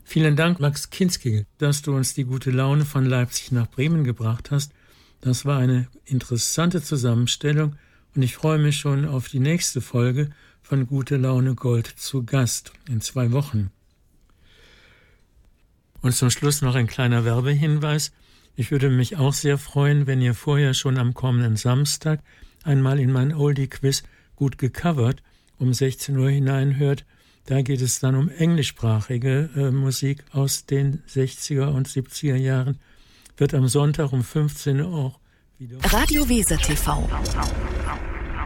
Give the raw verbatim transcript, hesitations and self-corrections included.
Vielen Dank, Max Kinski, dass du uns die gute Laune von Leipzig nach Bremen gebracht hast. Das war eine interessante Zusammenstellung und ich freue mich schon auf die nächste Folge von Gute Laune Gold zu Gast in zwei Wochen. Und zum Schluss noch ein kleiner Werbehinweis. Ich würde mich auch sehr freuen, wenn ihr vorher schon am kommenden Samstag einmal in mein Oldie-Quiz Gut gecovert um sechzehn Uhr hineinhört. Da geht es dann um englischsprachige äh, Musik aus den sechziger und siebziger Jahren. Wird am Sonntag um fünfzehn Uhr auch wieder. Radio Weser T V.